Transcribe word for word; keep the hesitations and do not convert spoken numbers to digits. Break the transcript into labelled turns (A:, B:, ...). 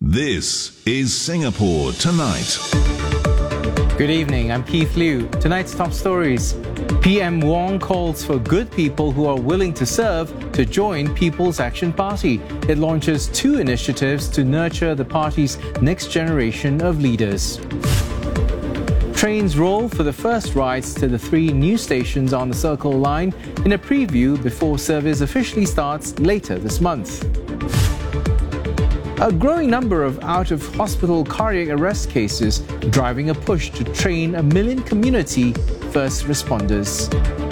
A: This is Singapore Tonight.
B: Good evening, I'm Keith Liu. Tonight's top stories. P M Wong calls for good people who are willing to serve to join People's Action Party. It launches two initiatives to nurture the party's next generation of leaders. Trains roll for the first rides to the three new stations on the Circle Line in a preview before service officially starts later this month. A growing number of out-of-hospital cardiac arrest cases driving a push to train a million community first responders.